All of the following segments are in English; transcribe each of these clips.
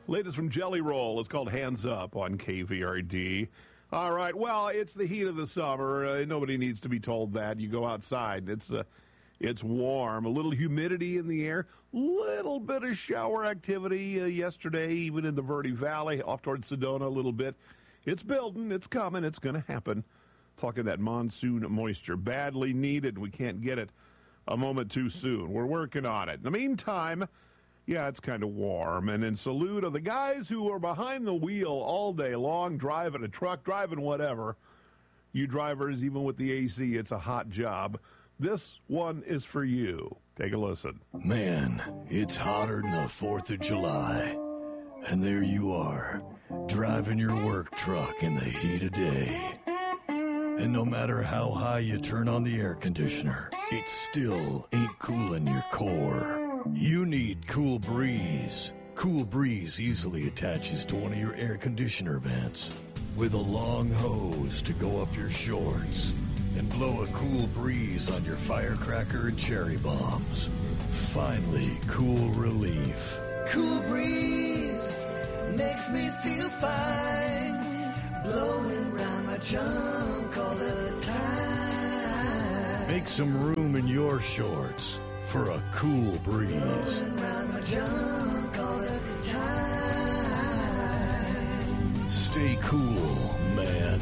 Latest from Jelly Roll is called Hands Up on KVRD. All right, well, it's the heat of the summer. Nobody needs to be told that. You go outside, it's warm, a little humidity in the air, little bit of shower activity yesterday, even in the Verde Valley, off towards Sedona a little bit. It's building, it's coming, it's going to happen. Talking that monsoon moisture, badly needed. We can't get it a moment too soon. We're working on it. In the meantime, yeah, it's kind of warm. And in salute of the guys who are behind the wheel all day long, driving a truck, driving whatever. You drivers, even with the AC, it's a hot job. This one is for you. Take a listen. Man, it's hotter than the 4th of July. And there you are, driving your work truck in the heat of day. And no matter how high you turn on the air conditioner, it still ain't cooling your core. You need Cool Breeze. Cool Breeze easily attaches to one of your air conditioner vents with a long hose to go up your shorts and blow a cool breeze on your firecracker and cherry bombs. Finally, cool relief. Cool Breeze makes me feel fine, blowing round my junk all the time. Make some room in your shorts for a cool breeze. Blowing round my junk all the time. Stay cool, man.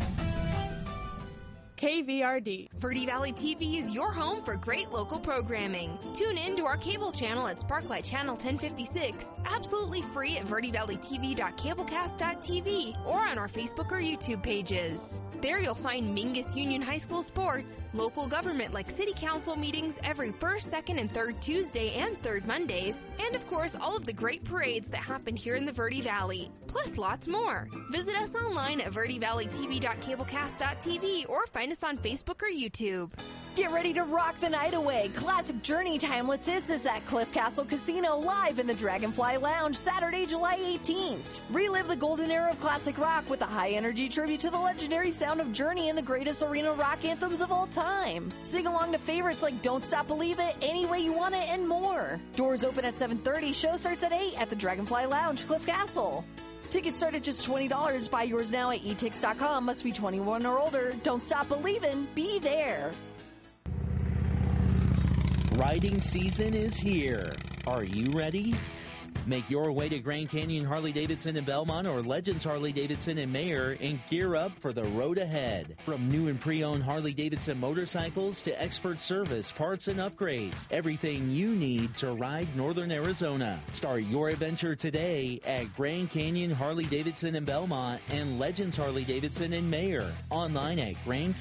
KVRD. Verde Valley TV is your home for great local programming. Tune in to our cable channel at Sparklight Channel 1056, absolutely free at verdevalleytv.cablecast.tv or on our Facebook or YouTube pages. There you'll find Mingus Union High School sports, local government like city council meetings every first, second, and third Tuesday and third Mondays, and of course all of the great parades that happen here in the Verde Valley, plus lots more. Visit us online at verdevalleytv.cablecast.tv or find us on Facebook or YouTube. Get ready to rock the night away. Classic Journey Timeless Hits is at Cliff Castle Casino live in the Dragonfly Lounge Saturday, July 18th. Relive the golden era of classic rock with a high-energy tribute to the legendary sound of Journey and the greatest arena rock anthems of all time. Sing along to favorites like Don't Stop Believe It, Any Way You Want It, and more. Doors open at 7:30. Show starts at 8 at the Dragonfly Lounge, Cliff Castle. Tickets start at just $20. Buy yours now at etix.com. Must be 21 or older. Don't stop believing. Be there. Riding season is here. Are you ready? Make your way to Grand Canyon Harley-Davidson in Belmont or Legends Harley-Davidson in Mayer and gear up for the road ahead. From new and pre-owned Harley-Davidson motorcycles to expert service, parts, and upgrades, everything you need to ride Northern Arizona. Start your adventure today at Grand Canyon Harley-Davidson in Belmont and Legends Harley-Davidson in Mayer. Online at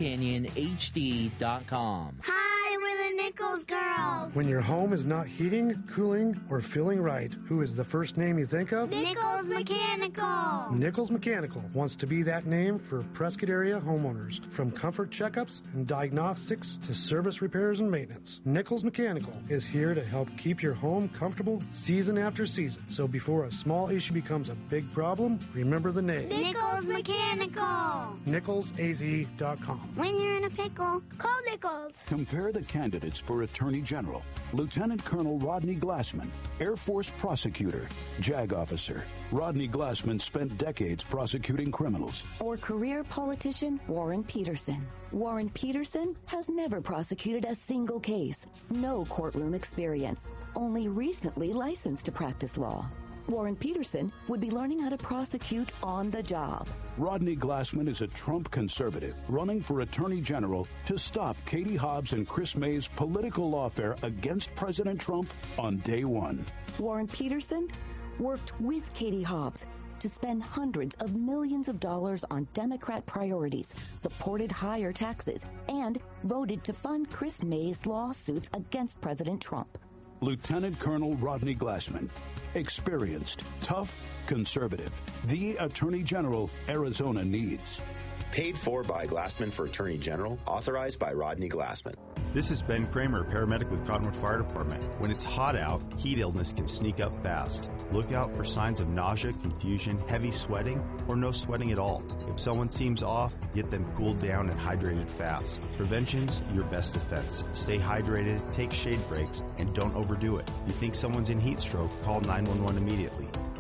GrandCanyonHD.com. Hi, we're the Nichols girls. When your home is not heating, cooling, or feeling right, who is the first name you think of? Nichols Mechanical. Nichols Mechanical wants to be that name for Prescott area homeowners. From comfort checkups and diagnostics to service repairs and maintenance, Nichols Mechanical is here to help keep your home comfortable season after season. So before a small issue becomes a big problem, remember the name. Nichols Mechanical. NicholsAZ.com. When you're in a pickle, call Nichols. Compare the candidates for Attorney General. Lieutenant Colonel Rodney Glassman, Air Force prosecutor, JAG officer. Rodney Glassman spent decades prosecuting criminals. Or career politician Warren Peterson. Warren Peterson has never prosecuted a single case. No courtroom experience. Only recently licensed to practice law. Warren Peterson would be learning how to prosecute on the job. Rodney Glassman is a Trump conservative running for Attorney General to stop Katie Hobbs and Chris May's political lawfare against President Trump on day one. Warren Peterson worked with Katie Hobbs to spend hundreds of millions of dollars on Democrat priorities, supported higher taxes, and voted to fund Chris May's lawsuits against President Trump. Lieutenant Colonel Rodney Glassman. Experienced, tough, conservative. The Attorney General Arizona needs. Paid for by Glassman for Attorney General. Authorized by Rodney Glassman. This is Ben Kramer, paramedic with Cottonwood Fire Department. When it's hot out, heat illness can sneak up fast. Look out for signs of nausea, confusion, heavy sweating, or no sweating at all. If someone seems off, get them cooled down and hydrated fast. Prevention's your best defense. Stay hydrated, take shade breaks, and don't overdo it. You think someone's in heat stroke, call 911 immediately.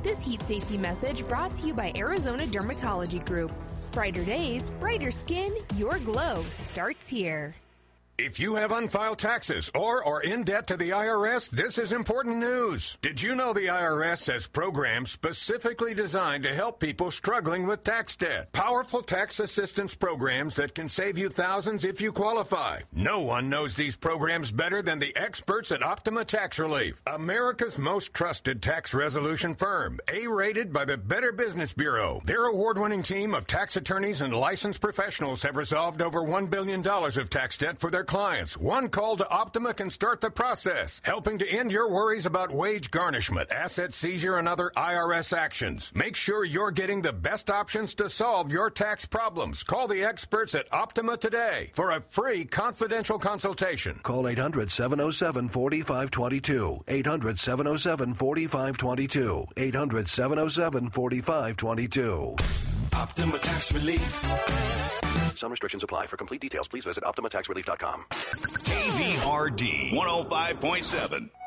This heat safety message brought to you by Arizona Dermatology Group. Brighter days, brighter skin, your glow starts here. If you have unfiled taxes or are in debt to the IRS, this is important news. Did you know the IRS has programs specifically designed to help people struggling with tax debt? Powerful tax assistance programs that can save you thousands if you qualify. No one knows these programs better than the experts at Optima Tax Relief, America's most trusted tax resolution firm, A-rated by the Better Business Bureau. Their award-winning team of tax attorneys and licensed professionals have resolved over $1 billion of tax debt for their clients. One call to Optima can start the process, helping to end your worries about wage garnishment, asset seizure, and other IRS actions. Make sure you're getting the best options to solve your tax problems. Call the experts at Optima today for a free confidential consultation. Call 800-707-4522. 800-707-4522. 800-707-4522. Optima Tax Relief. Some restrictions apply. For complete details, please visit OptimaTaxRelief.com. KVRD 105.7.